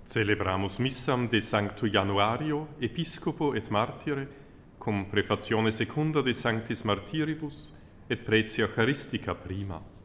Celebramus missam de Sancto Januario, Episcopo et Martire, cum prefazione secunda de Sanctis Martiribus et praetio Eucharistica prima.